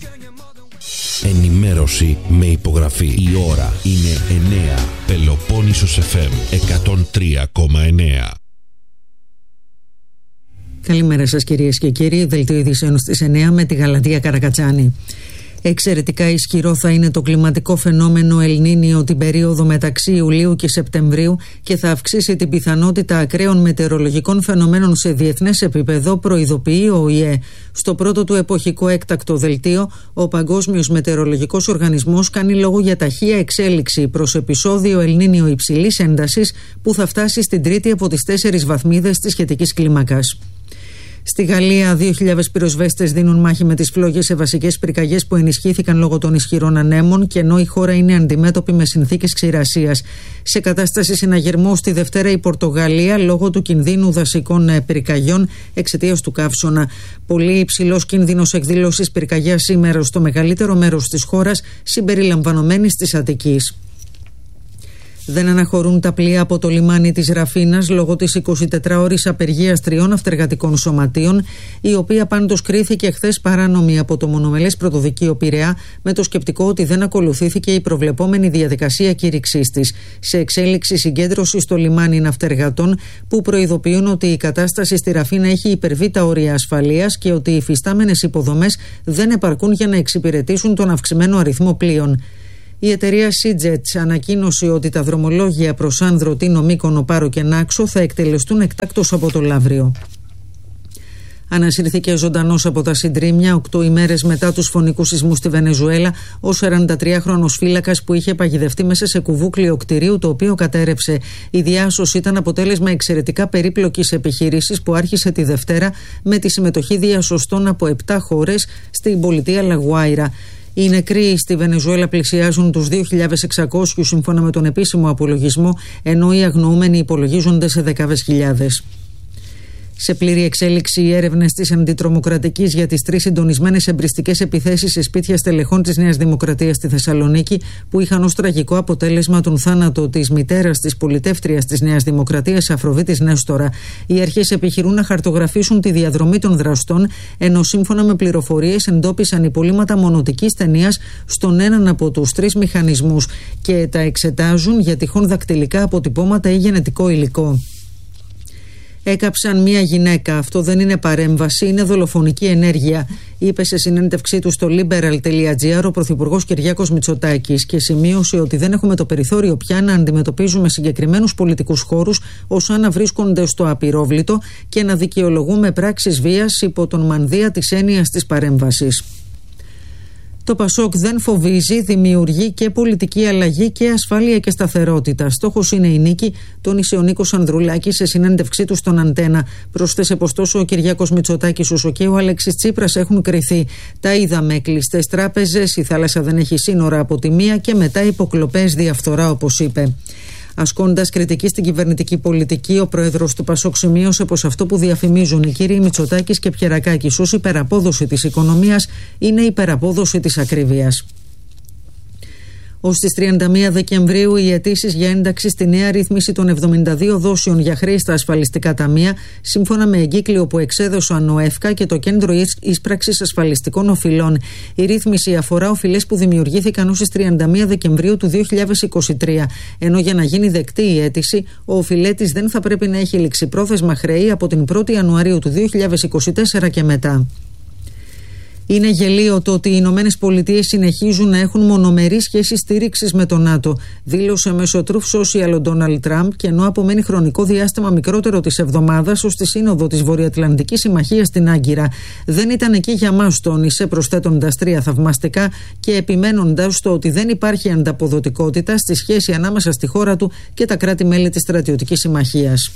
Ενημέρωση με υπογραφή. Η ώρα είναι 9. Πελοπόννησος FM 103,9. Καλημέρα σας κυρίες και κύριοι. Δελτίο ειδήσεων στις 9 με τη Γαλατεία Καρακατσάνη. Εξαιρετικά ισχυρό θα είναι το κλιματικό φαινόμενο Ελνίνιο την περίοδο μεταξύ Ιουλίου και Σεπτεμβρίου και θα αυξήσει την πιθανότητα ακραίων μετεωρολογικών φαινομένων σε διεθνές επίπεδο, προειδοποιεί ο ΟΗΕ. Στο πρώτο του εποχικό έκτακτο δελτίο, ο Παγκόσμιος Μετεωρολογικός Οργανισμός κάνει λόγο για ταχεία εξέλιξη προς επεισόδιο Ελνίνιο υψηλής έντασης που θα φτάσει στην τρίτη από τις 4 βαθμίδες της σχετικής κλίμακας. Στη Γαλλία, 2.000 πυροσβέστες δίνουν μάχη με τις φλόγες σε βασικές πυρκαγιές που ενισχύθηκαν λόγω των ισχυρών ανέμων, και ενώ η χώρα είναι αντιμέτωπη με συνθήκες ξηρασίας. Σε κατάσταση συναγερμού στη Δευτέρα η Πορτογαλία λόγω του κινδύνου δασικών πυρκαγιών εξαιτίας του καύσωνα. Πολύ υψηλός κίνδυνος εκδήλωσης πυρκαγιάς σήμερα στο μεγαλύτερο μέρος της χώρας, συμπεριλαμβανομένης της Αττικής. Δεν αναχωρούν τα πλοία από το λιμάνι της Ραφίνας λόγω της 24ωρης απεργίας 3 ναυτεργατικών σωματείων, η οποία πάντως κρίθηκε χθες παράνομη από το μονομελές πρωτοδικείο Πειραιά, με το σκεπτικό ότι δεν ακολουθήθηκε η προβλεπόμενη διαδικασία κήρυξής της. Σε εξέλιξη συγκέντρωση στο λιμάνι ναυτεργατών που προειδοποιούν ότι η κατάσταση στη Ραφίνα έχει υπερβεί τα όρια ασφαλείας και ότι οι υφιστάμενες υποδομές δεν επαρκούν για να εξυπηρετήσουν τον αυξημένο αριθμό πλοίων. Η εταιρεία SeaJet ανακοίνωσε ότι τα δρομολόγια προς Άνδρο, Τίνο, Μύκονο, Πάρο και Νάξο θα εκτελεστούν εκτάκτως από το Λαύριο. Ανασύρθηκε ζωντανός από τα συντρίμμια 8 ημέρες μετά τους φωνικούς σεισμούς στη Βενεζουέλα ο 43χρονος φύλακας που είχε παγιδευτεί μέσα σε κουβούκλιο κτηρίου το οποίο κατέρρευσε. Η διάσωση ήταν αποτέλεσμα εξαιρετικά περίπλοκης επιχείρησης που άρχισε τη Δευτέρα με τη συμμετοχή διασωστών από 7 χώρες στην πολιτεία Λαγουάιρα. Οι νεκροί στη Βενεζουέλα πλησιάζουν τους 2.600 σύμφωνα με τον επίσημο απολογισμό, ενώ οι αγνοούμενοι υπολογίζονται σε δεκάδες χιλιάδες. Σε πλήρη εξέλιξη οι έρευνες της αντιτρομοκρατικής για τις 3 συντονισμένες εμπριστικές επιθέσεις σε σπίτια στελεχών της Νέας Δημοκρατίας στη Θεσσαλονίκη, που είχαν ως τραγικό αποτέλεσμα τον θάνατο της μητέρας της πολιτεύτριας της Νέας Δημοκρατίας, Αφροδίτης Νέστορα. Οι αρχές επιχειρούν να χαρτογραφήσουν τη διαδρομή των δραστών, ενώ σύμφωνα με πληροφορίες εντόπισαν υπολείμματα μονοτικής ταινίας στον έναν από τους 3 μηχανισμούς και τα εξετάζουν για τυχόν δακτυλικά αποτυπώματα ή γενετικό υλικό. Έκαψαν μία γυναίκα. Αυτό δεν είναι παρέμβαση, είναι δολοφονική ενέργεια, είπε σε συνέντευξή του στο liberal.gr ο Πρωθυπουργός Κυριάκος Μητσοτάκης, και σημείωσε ότι δεν έχουμε το περιθώριο πια να αντιμετωπίζουμε συγκεκριμένους πολιτικούς χώρους ως αν να βρίσκονται στο απειρόβλητο και να δικαιολογούμε πράξεις βίας υπό τον μανδύα της έννοιας της παρέμβασης. Το Πασόκ δεν φοβίζει, δημιουργεί και πολιτική αλλαγή και ασφάλεια και σταθερότητα. Στόχος είναι η νίκη, τόνισε ο Νίκος Ανδρουλάκης σε συνέντευξή του στον Αντένα. Πρόσθεσε πως τόσο ο Κυριάκος Μητσοτάκης όσο και ο Αλέξης Τσίπρας έχουν κριθεί. Τα είδαμε: κλειστές τράπεζες, η θάλασσα δεν έχει σύνορα από τη μία και μετά υποκλοπές, διαφθορά, όπως είπε. Ασκώντας κριτική στην κυβερνητική πολιτική, ο πρόεδρος του Πασόκ σημείωσε πως αυτό που διαφημίζουν οι κύριοι Μητσοτάκης και Πιερακάκης ως υπεραπόδοση της οικονομίας είναι υπεραπόδοση της ακρίβειας. Ως τις 31 Δεκεμβρίου οι αιτήσεις για ένταξη στη νέα ρύθμιση των 72 δόσεων για χρέη στα ασφαλιστικά ταμεία, σύμφωνα με εγκύκλιο που εξέδωσαν ο ΕΦΚΑ και το Κέντρο Ίσπραξης Ασφαλιστικών Οφειλών. Η ρύθμιση αφορά οφειλές που δημιουργήθηκαν ως τις 31 Δεκεμβρίου του 2023, ενώ για να γίνει δεκτή η αίτηση, ο οφειλέτης δεν θα πρέπει να έχει ληξιπρόθεσμα χρέη από την 1η Ιανουαρίου του 2024 και μετά. Είναι γελίο το ότι οι Ηνωμένες Πολιτείες συνεχίζουν να έχουν μονομερή σχέση στήριξης με το ΝΑΤΟ, δήλωσε μέσω Truth Social ο Ντόναλντ Τραμπ, και ενώ απομένει χρονικό διάστημα μικρότερο της εβδομάδας ως τη σύνοδο της Βορειοατλαντικής Συμμαχίας στην Άγκυρα. Δεν ήταν εκεί για μας, τόνισε, προσθέτοντας 3 θαυμαστικά και επιμένοντας στο ότι δεν υπάρχει ανταποδοτικότητα στη σχέση ανάμεσα στη χώρα του και τα κράτη-μέλη της Στρατιωτικής Συμμαχίας.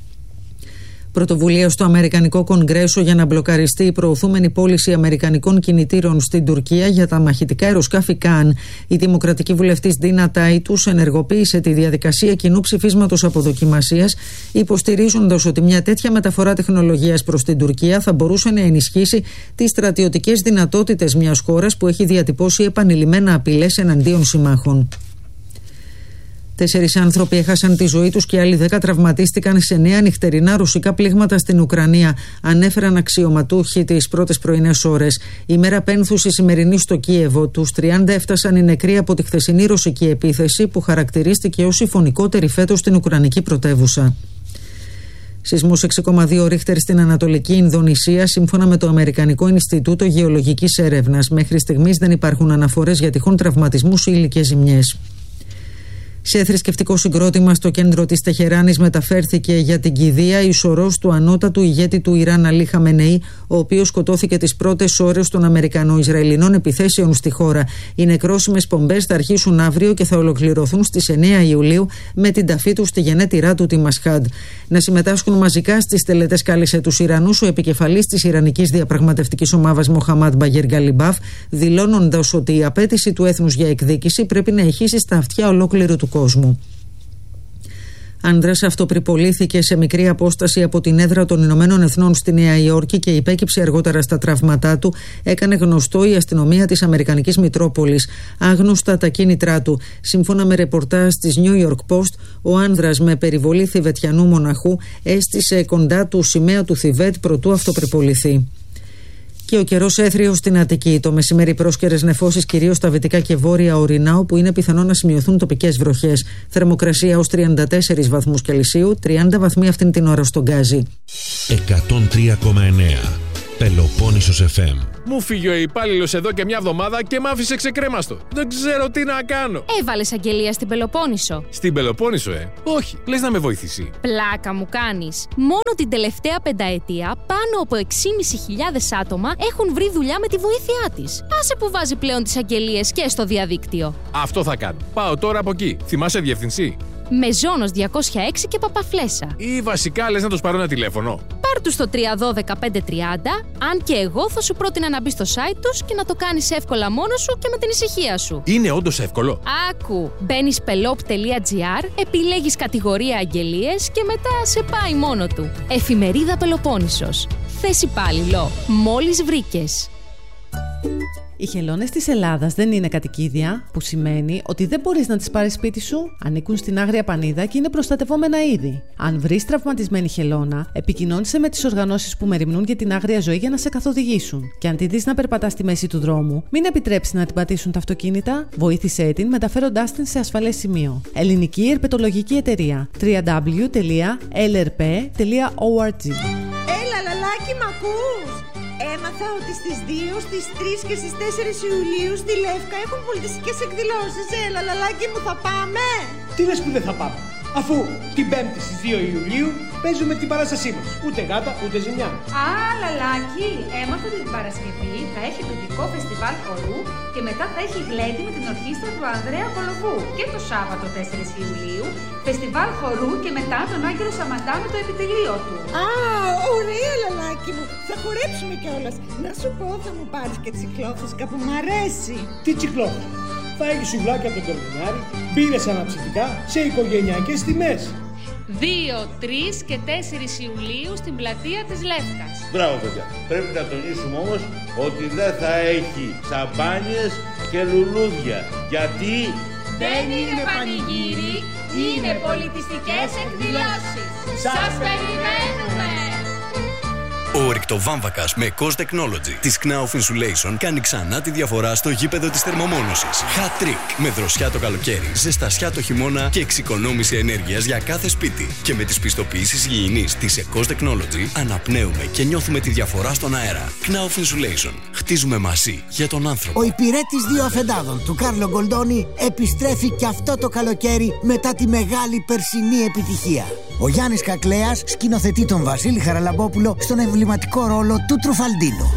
Πρωτοβουλία στο Αμερικανικό Κογκρέσο για να μπλοκαριστεί η προωθούμενη πώληση αμερικανικών κινητήρων στην Τουρκία για τα μαχητικά αεροσκάφη Καν. Η δημοκρατική βουλευτής Ντίνα Τάιτους ενεργοποίησε τη διαδικασία κοινού ψηφίσματος αποδοκιμασίας, υποστηρίζοντας ότι μια τέτοια μεταφορά τεχνολογίας προς την Τουρκία θα μπορούσε να ενισχύσει τις στρατιωτικές δυνατότητες μιας χώρας που έχει διατυπώσει επανειλημμένα απειλές εναντίον συμμάχων. 4 άνθρωποι έχασαν τη ζωή τους και άλλοι 10 τραυματίστηκαν σε 9 νυχτερινά ρωσικά πλήγματα στην Ουκρανία, ανέφεραν αξιωματούχοι τις πρώτες πρωινές ώρες. Η μέρα πένθους η σημερινή στο Κίεβο. Τους 30 έφτασαν οι νεκροί από τη χθεσινή ρωσική επίθεση που χαρακτηρίστηκε ως η φωνικότερη φέτος στην Ουκρανική πρωτεύουσα. Σεισμός 6,2 ρίχτερ στην Ανατολική Ινδονησία, σύμφωνα με το Αμερικανικό Ινστιτούτο Γεωλογικής Έρευνας. Μέχρι στιγμής δεν υπάρχουν αναφορές για τυχόν τραυματισμούς ή υλικές ζημιές. Σε θρησκευτικό συγκρότημα στο κέντρο της Τεχεράνης μεταφέρθηκε για την κηδεία η σωρός του ανώτατου ηγέτη του Ιράν Αλή Χαμενεή, ο οποίος σκοτώθηκε τις πρώτες ώρες των Αμερικανο-Ισραηλινών επιθέσεων στη χώρα. Οι νεκρόσιμες πομπές θα αρχίσουν αύριο και θα ολοκληρωθούν στις 9 Ιουλίου με την ταφή του στη γενέτειρά του τη Μασχάντ. Να συμμετάσχουν μαζικά στις τελετές κάλεσε τους Ιρανούς ο επικεφαλής της Ιρανικής Διαπραγματευτικής Ομάδας Μοχαμάντ Μπαγέρ Γκαλιμπάφ, δηλώνοντας ότι η απέτηση του έθνους για εκδίκηση πρέπει να ηχήσει στα αυτιά ολόκληρου του κόσμου. Άνδρας αυτοπριπολήθηκε σε μικρή απόσταση από την έδρα των Ηνωμένων Εθνών στη Νέα Υόρκη και υπέκυψε αργότερα στα τραύματά του, έκανε γνωστό η αστυνομία της Αμερικανικής Μητρόπολης. Άγνωστα τα κίνητρά του. Σύμφωνα με ρεπορτάζ της New York Post, ο άνδρας με περιβολή θιβετιανού μοναχού έστησε κοντά του σημαία του Θιβέτ προτού αυτοπριποληθεί. Και ο καιρός έθριος στην Αττική. Το μεσημέρι πρόσκαιρες νεφώσεις κυρίως στα δυτικά και βόρεια ορεινά, όπου είναι πιθανό να σημειωθούν τοπικές βροχές. Θερμοκρασία ως 34 βαθμούς Κελσίου, 30 βαθμοί αυτήν την ώρα στον Γκάζι. 103,9 Πελοπόννησος FM. Μου φύγει ο υπάλληλος εδώ και μια εβδομάδα και μ' άφησε ξεκρέμαστο. Δεν ξέρω τι να κάνω. Έβαλες αγγελία στην Πελοπόννησο. Στην Πελοπόννησο, Όχι. Λες να με βοηθήσει. Πλάκα μου κάνεις. Μόνο την τελευταία πενταετία πάνω από 6.500 άτομα έχουν βρει δουλειά με τη βοήθειά της. Άσε που βάζει πλέον τις αγγελίες και στο διαδίκτυο. Αυτό θα κάνω. Πάω τώρα από εκεί. Θυμάσαι διευθυνσή? Μεζόνος 206 και Παπαφλέσσα. Ή βασικά λες να τους πάρω ένα τηλέφωνο? Πάρ' τους στο 312-530, αν και εγώ θα σου πρότεινα να μπει στο site τους και να το κάνεις εύκολα μόνος σου και με την ησυχία σου. Είναι όντως εύκολο? Άκου, μπαίνεις pelop.gr, επιλέγεις κατηγορία αγγελίες και μετά σε πάει μόνο του. Εφημερίδα Πελοπόννησος. Θες υπάλληλο. Μόλις βρήκες. Οι χελώνες της Ελλάδας δεν είναι κατοικίδια, που σημαίνει ότι δεν μπορείς να τις πάρεις σπίτι σου. Ανήκουν στην Άγρια Πανίδα και είναι προστατευόμενα είδη. Αν βρεις τραυματισμένη χελώνα, επικοινώνησε με τις οργανώσεις που μεριμνούν για την άγρια ζωή για να σε καθοδηγήσουν. Και αν τη δεις να περπατά στη μέση του δρόμου, μην επιτρέψεις να την πατήσουν τα αυτοκίνητα, βοήθησέ την μεταφέροντάς την σε ασφαλές σημείο. Ελληνική Ερπετολογική Εταιρεία. www.lrp.org. Έλα, λαλάκι, μ' ακούς? Έμαθα ότι στις 2, στις 3 και στις 4 Ιουλίου στη Λεύκα έχουν πολιτιστικές εκδηλώσεις. Έλα, λαλάκι μου, θα πάμε? Τι λες που δεν θα πάμε, αφού την 5η στις 2 Ιουλίου παίζουμε την παράστασή μας. Ούτε γάτα, ούτε ζημιά. Α, λαλάκι, έμαθα ότι την Παρασκευή θα έχει τοπικό φεστιβάλ χορού και μετά θα έχει γλέντι με την ορχήστρα του Ανδρέα Κολοβού. Και το Σάββατο 4 Ιουλίου, φεστιβάλ χορού και μετά τον Άγγελο Σαμαντά με το επιτελείο του. Α, ωραία, λαλάκι μου. Θα χορέψουμε κιόλας. Να σου πω, θα μου πάρεις και τσικλόφουσκα που μ' αρέσει. Τι τσικλόφουσκα? Θα έχει σουβλάκια από τον Κορμινιάρη, μπύρες αναψυκτικά σε οικογενειακές τιμές. 2, 3 και 4 Ιουλίου στην πλατεία της Λεύκας. Μπράβο, παιδιά. Πρέπει να τονίσουμε όμως ότι δεν θα έχει σαμπάνιες και λουλούδια. Γιατί δεν είναι πανηγύρι, είναι πολιτιστικές εκδηλώσεις. Σας περιμένουμε! Ο ορυκτοβάμβακας με COS Technology της Knauf Insulation κάνει ξανά τη διαφορά στο γήπεδο της θερμομόνωσης. Hat trick! Με δροσιά το καλοκαίρι, ζεστασιά το χειμώνα και εξοικονόμηση ενέργειας για κάθε σπίτι. Και με τις πιστοποιήσεις υγιεινής της COS Technology αναπνέουμε και νιώθουμε τη διαφορά στον αέρα. Knauf Insulation. Χτίζουμε μαζί για τον άνθρωπο. Ο υπηρέτης 2 αφεντάδων του Κάρλο Γκολντόνι επιστρέφει και αυτό το καλοκαίρι μετά τη μεγάλη περσινή επιτυχία. Ο Γιάννης Κακλέας σκηνοθετεί τον Βασίλη Χαραλαμπόπουλο στον εμβληματικό ρόλο του Τρουφαλντίνο.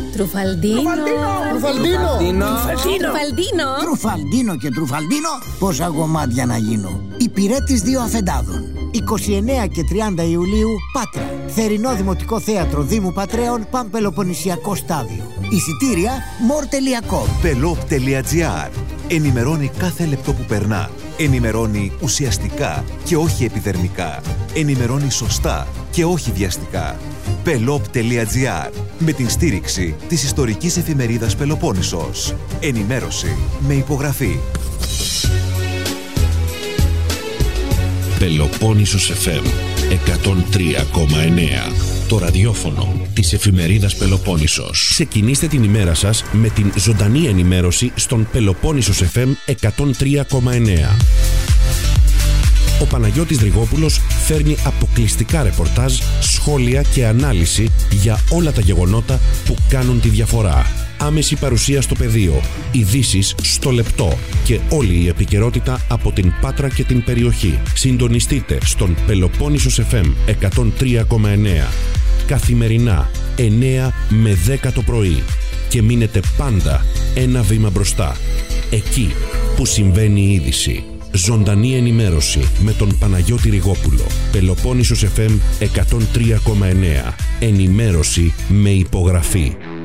Τρουφαλντίνο και Τρουφαλντίνο, πόσα γομάτια να γίνω. Υπηρέτης 2 αφεντάδων. 29 και 30 Ιουλίου, Πάτρα. Θερινό Δημοτικό Θέατρο Δήμου Πατρέων, Παμπελοποννησιακό Στάδιο. Εισιτήρια more.com. Pelop.gr. Ενημερώνει κάθε λεπτό που περνά. Ενημερώνει ουσιαστικά και όχι επιδερμικά. Ενημερώνει σωστά και όχι βιαστικά. Pelop.gr. Με την στήριξη της ιστορικής εφημερίδας Πελοπόννησος. Ενημέρωση με υπογραφή. Πελοπόννησος FM 103,9. Το ραδιόφωνο της εφημερίδας Πελοπόννησος. Ξεκινήστε την ημέρα σας με την ζωντανή ενημέρωση στον Πελοπόννησος FM 103,9. Ο Παναγιώτης Δρυγόπουλος φέρνει αποκλειστικά ρεπορτάζ, σχόλια και ανάλυση για όλα τα γεγονότα που κάνουν τη διαφορά. Άμεση παρουσία στο πεδίο, ειδήσεις στο λεπτό και όλη η επικαιρότητα από την Πάτρα και την περιοχή. Συντονιστείτε στον Πελοπόννησος FM 103,9. Καθημερινά 9 με 10 το πρωί και μείνετε πάντα ένα βήμα μπροστά. Εκεί που συμβαίνει η είδηση. Ζωντανή ενημέρωση με τον Παναγιώτη Ριγόπουλο. Πελοπόννησος FM 103,9. Ενημέρωση με υπογραφή.